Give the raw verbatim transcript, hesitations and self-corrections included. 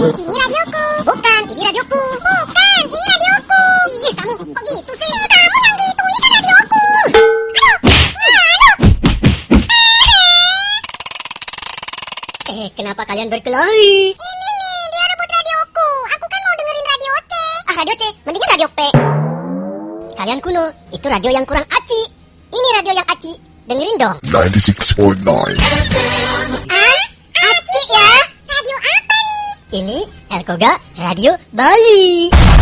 Ini radioku. Bukan, ini radioku. Bukan, ini radioku. Ih, kamu kok gitu sih? Ih, kamu yang gitu, ini kan radioku. Aduh, aduh. Eh, kenapa kalian berkelahi? Ini nih, dia rebut radioku. Aku kan mau dengerin radio C. Ah, radio C, mendingan radio P. Kalian kuno, itu radio yang kurang aci. Ini radio yang aci, dengerin dong. ninety-six point nine. Ah, aci ya? Radio apa nih? Ini Elkoga Radio Bali.